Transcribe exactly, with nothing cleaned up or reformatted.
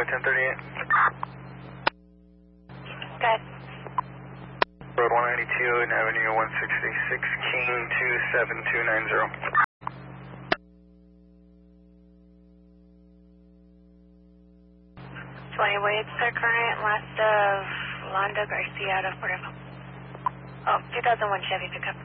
ten thirty-eight. Good. Road one ninety-two and Avenue one sixty-six, King two seven two nine zero. twenty weights per current, last of Landa Garcia out of Puerto. Oh, two thousand one Chevy pickup.